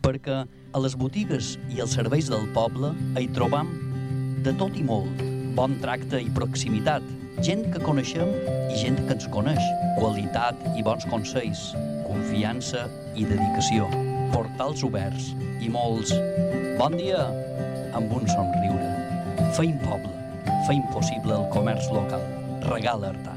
perquè a les botigues i els serveis del poble hi trobam de tot i molt, bon tracte i proximitat, gent que coneixem i gent que ens coneix, qualitat i bons consells, confiança i dedicació, portals oberts i molts bon dia amb un somriure. Feim poble, feim possible el comerç local. Regala Artà.